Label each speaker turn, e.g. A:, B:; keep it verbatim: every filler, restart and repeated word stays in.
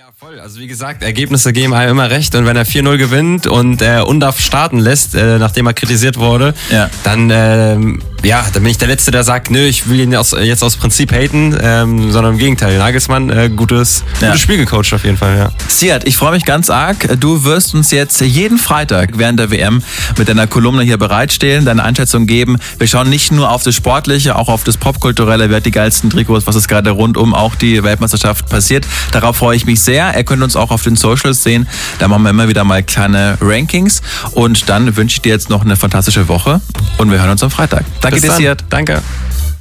A: Voll. Also wie gesagt, Ergebnisse geben einem immer recht und wenn er vier null gewinnt und äh, Undav starten lässt, äh, nachdem er kritisiert wurde, ja. dann ähm, ja, dann bin ich der Letzte, der sagt, nö, ich will ihn aus, jetzt aus Prinzip haten, ähm, sondern im Gegenteil. Nagelsmann, äh, gutes, ja. gutes Spiel gecoacht auf jeden Fall, ja.
B: Siad, ich freue mich ganz arg. Du wirst uns jetzt jeden Freitag während der W M mit deiner Kolumne hier bereitstehen, deine Einschätzung geben. Wir schauen nicht nur auf das Sportliche, auch auf das Popkulturelle, wer hat die geilsten Trikots, was ist gerade rund um auch die Weltmeisterschaft passiert. Darauf freue ich mich sehr. Ihr könnt uns auch auf den Socials sehen. Da machen wir immer wieder mal kleine Rankings. Und dann wünsche ich dir jetzt noch eine fantastische Woche. Und wir hören uns am Freitag. Danke dir, Siad.
A: Danke.